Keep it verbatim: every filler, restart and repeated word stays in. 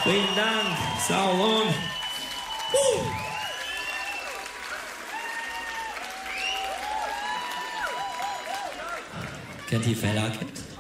Vielen Dank, Sauron. Uh. Kennt ihr Fella Kid?